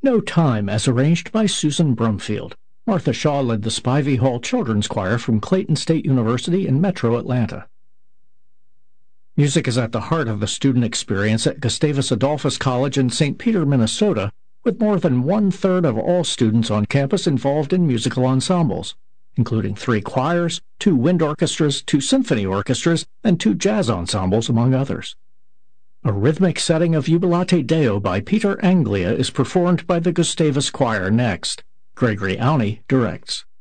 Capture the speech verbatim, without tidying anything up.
No Time, as arranged by Susan Brumfield. Martha Shaw led the Spivey Hall Children's Choir from Clayton State University in Metro Atlanta. Music is at the heart of the student experience at Gustavus Adolphus College in Saint Peter, Minnesota, with more than one-third of all students on campus involved in musical ensembles, including three choirs, two wind orchestras, two symphony orchestras, and two jazz ensembles, among others. A rhythmic setting of Jubilate Deo by Peter Anglia is performed by the Gustavus Choir next. Gregory Auney directs.